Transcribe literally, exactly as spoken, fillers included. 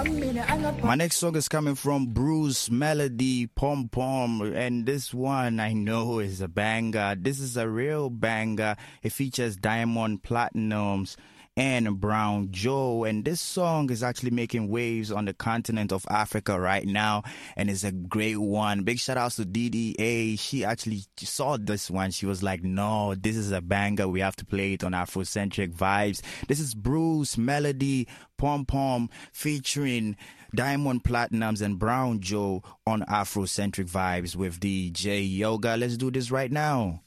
My next song is coming from Bruce Melody, Pom Pom, and this one I know is a banger. This is a real banger. It features Diamond Platnumz and Brown Joe, and this song is actually making waves on the continent of Africa right now, and it's a great one. Big shout outs to D D A. She actually saw this one. She was like, no, this is a banger. We have to play it on Afrocentric Vibes. This is Bruce Melody, Pom Pom, featuring Diamond Platnumz and Brown Joe on Afrocentric Vibes with D J Yoga. Let's do this right now.